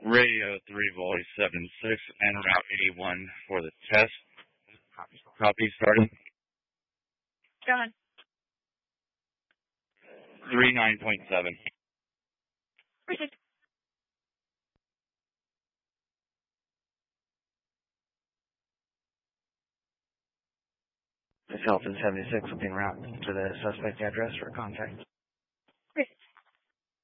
Radio 3 Voice 76 and Route 81 for the test. Copy started. John. 39.7. Received. This Hilton 76 will be en route to the suspect address for contact.